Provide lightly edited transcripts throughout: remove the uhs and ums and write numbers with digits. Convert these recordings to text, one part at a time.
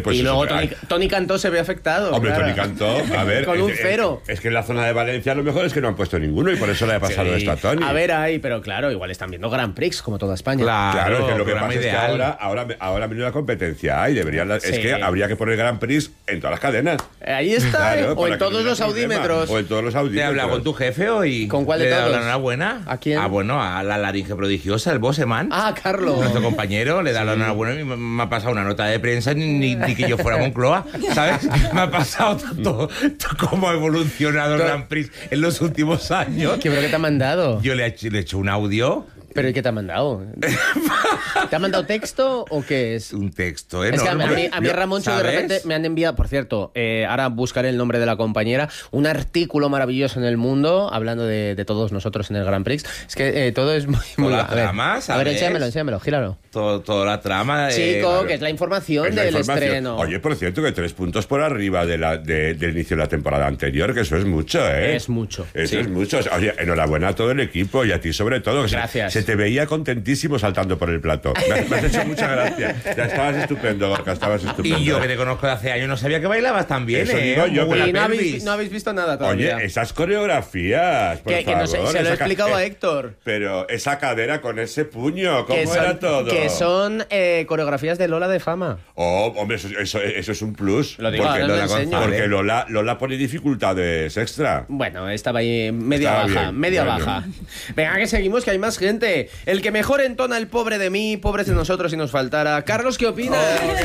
pues y luego Toni Cantó se ve afectado. Hombre, claro. Toni Cantó, a ver... Con un 0. Es que en la zona de Valencia lo mejor es que no han puesto ninguno y por eso le ha pasado esto a Toni. A ver, pero claro, igual están viendo Grand Prix, como toda España. Claro, es que lo que programa pasa ideal. es que ahora viene la competencia y deberían... Sí. Es que habría que poner Grand Prix en todas las cadenas. Ahí está, Claro, o para en que todos no los haya problema. audímetros. O en todos los ¿Te audímetros. he hablado con tu jefe hoy? ¿Con cuál de ¿Le he dado todos? la enhorabuena? ¿A quién? Bueno, a la laringe prodigiosa, el Bosseman. Carlos. Nuestro compañero le da la enhorabuena y me ha pasado una nota de prensa ni que yo fuera Moncloa, ¿sabes? Me ha pasado todo cómo ha evolucionado el Grand Prix en los últimos años. ¿Pero qué te ha mandado? Yo le he hecho un audio. ¿Pero y qué te ha mandado? ¿Te ha mandado texto o qué es? Un texto Es que enorme. a mí Ramoncho de ¿sabes? repente me han enviado, por cierto, ahora buscaré el nombre de la compañera, un artículo maravilloso en El Mundo, hablando de todos nosotros en el Grand Prix. Es que todo es muy... Toda la a ver, trama, a ver, ¿sabes? enséñamelo, gíralo. Toda la trama. Chico, claro. que es la información Es la del información. estreno. Oye, por cierto, que 3 puntos por arriba del inicio de la temporada anterior, que eso es mucho, ¿eh? Es mucho. Eso sí. es mucho. Oye, enhorabuena a todo el equipo y a ti sobre todo. Que Gracias. Se te veía contentísimo saltando por el plato. Me has hecho mucha gracia. Ya estabas estupendo, Gorka, estabas estupendo. Y yo que te conozco de hace años no sabía que bailabas tan bien, Eso digo yo, Muy pero- Y buena no pelvis. habéis visto nada todavía. Oye, esas coreografías, por que no sé, favor, se lo he esa explicado a Héctor. Pero esa cadera con ese puño, ¿cómo Que era son, todo? que son coreografías de Lola de Fama. Oh, hombre, eso es un plus. Lo digo, porque ahora lo Lola, enseño. porque Lola pone dificultades extra. Bueno, estaba ahí media Estaba baja, bien, media bueno. baja. Venga, que seguimos, que hay más gente. El que mejor entona el pobre de mí, pobres de nosotros si nos faltara. Carlos, ¿qué opinas?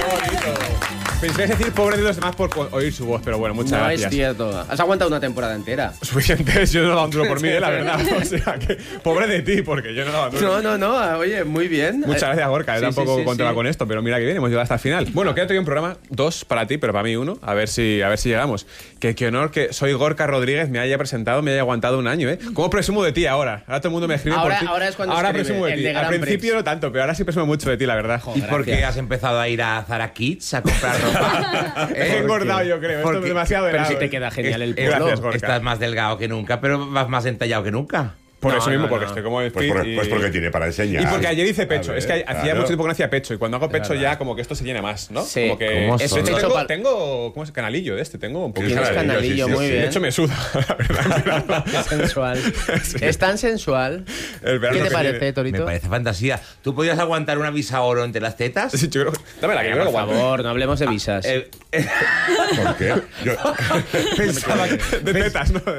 Pensé decir pobre de los demás por oír su voz, pero bueno, muchas No gracias. es cierto. Has aguantado una temporada entera. Suficiente, yo no daba un duro por mí, la verdad. O sea, que pobre de ti, porque yo no daba un duro. No, oye, muy bien. Muchas gracias, Gorka. Yo Sí, tampoco sí, contaba sí. con esto, pero mira que bien, hemos llegado hasta el final. Bueno, queda todavía un programa, 2 para ti, pero para mí 1. A ver si llegamos. Qué honor que soy Gorka Rodríguez, me haya presentado, me haya aguantado un año, ¿eh? ¿Cómo presumo de ti ahora? Ahora todo el mundo me escribe Ahora- por ti. ahora es cuando Ahora escribe, presumo de el ti. de Al Grand principio Prix. no tanto, pero ahora sí presumo mucho de ti, la verdad. ¿Y por qué Gracias. has empezado a ir a Zara Kids a comprar ropa? He engordado, yo creo. Esto es demasiado Pero helado. si te queda genial el Gracias, polo. Gorka. Estás más delgado que nunca, pero vas más entallado que nunca. Por No, eso mismo, no, porque no. estoy como Pues, pues porque tiene para enseñar. Y porque ayer hice pecho. A ver, Es que hacía claro. mucho tiempo que no hacía pecho. Y cuando hago pecho ya como que esto se llena más, ¿no? Sí. Como que... ¿Cómo De son? hecho, Pecho tengo ¿cómo es? Canalillo de este. Tengo un poquito. Tienes Canalillo, canalillo, sí, sí, muy sí. bien. De hecho, me suda, la verdad. Qué sensual. Es tan sensual. El verano ¿Qué te que parece, viene. Torito? Me parece fantasía. ¿Tú podías aguantar una visa oro entre las tetas? Sí, yo creo... Dámela, que yo creo que Por aguanto. favor, no hablemos de visas. ¿Por qué? Pensaba que... De tetas, ¿no?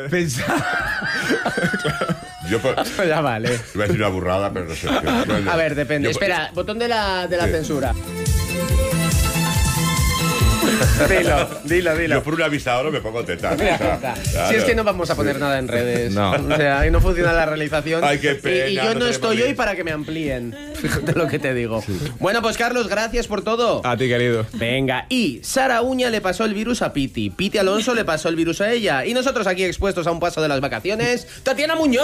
Yo Ya vale. iba a decir una burrada, pero no sé. Bueno, A ver, depende. yo- Espera, botón de la Sí. censura. Dilo. Yo por una vista ahora me pongo tetas. Mira, o sea, está. claro. Si es que no vamos a poner nada en redes. No. O sea, ahí no funciona la realización. Ay, qué pena, Y yo no no tenemos estoy hoy link. para que me amplíen. Fíjate lo que te digo. Bueno, pues Carlos, gracias por todo. A ti, querido. Venga, y Sara Uña le pasó el virus a Piti. Piti Alonso le pasó el virus a ella. Y nosotros aquí expuestos a un paso de las vacaciones, ¡Tatiana Muñoz!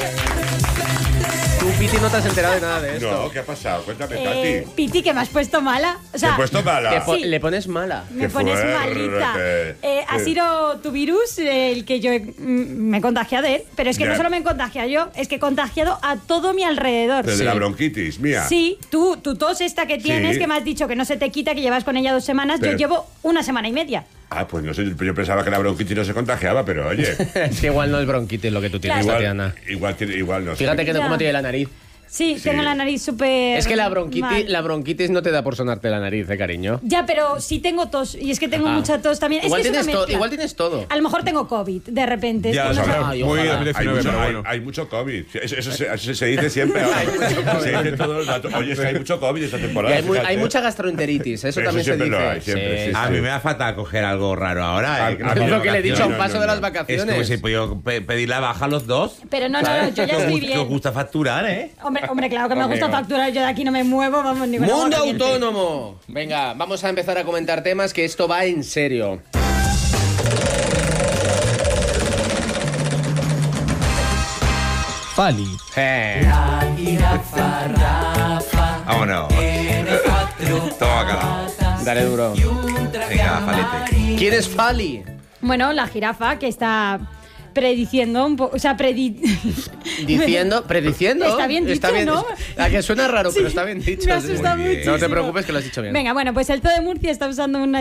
Tú, Piti, no te has enterado de nada de esto. No, ¿qué ha pasado? Cuéntame, Tati. Piti, que me has puesto mala. O ¿Te sea, he puesto mala? Sí. Le pones mala. me Qué pones fuerte. malita. Ha Sí. sido tu virus el que yo me he contagiado de él, pero es que Ya. no solo me he contagiado yo, es que he contagiado a todo mi alrededor. Pero de la bronquitis, mía. Sí, tu tos esta que tienes, Sí. que me has dicho que no se te quita, que llevas con ella 2 semanas, Pero- yo llevo 1 semana y media. Ah, pues no sé, yo pensaba que la bronquitis no se contagiaba, pero oye, Es que igual no es bronquitis lo que tú tienes, Claro. Tatiana. igual no sé. Fíjate que no, Ya. cómo tiene la nariz. Sí, Sí. tengo la nariz súper Es que la mal. bronquitis no te da por sonarte la nariz, cariño. Ya, pero sí tengo tos, y es que tengo Ah. mucha tos también. Igual es que es una tienes, mezcla. igual tienes todo. A lo mejor tengo COVID, de repente. es Ya, que no o sea, sé. Ay, Muy ojalá. 2019, pero bueno. Hay mucho COVID. Eso se dice siempre ahora. Se dice todo el rato. Oye, es que hay mucho COVID esta Y temporada. hay, fíjate. hay mucha gastroenteritis, eso Eso también se siempre dice. lo hay, siempre, sí, A sí. mí me da falta coger algo raro ahora. A que no mí tengo Es lo que le he dicho a un No, paso no, de las no. Es vacaciones. como si puedo pedir la baja a los dos. Pero no, yo ya estoy Que os bien. gusta facturar, ¿eh? Hombre, claro que me gusta facturar, yo de aquí no me muevo, vamos, ni con agua Mundo caliente. autónomo. Venga, vamos a empezar a comentar temas que esto va en serio. Fali. Vámonos. Toma, calado. Dale duro. Venga, palete. ¿Quién es Fali? Bueno, la jirafa que está prediciendo un poco, o sea, Diciendo, prediciendo. Está bien dicho, ¿no? A que suena raro, Sí, pero está bien dicho. me sí. asusta Muy bien. muchísimo. No te preocupes que lo has dicho bien. Venga, bueno, pues el Zoo de Murcia está usando una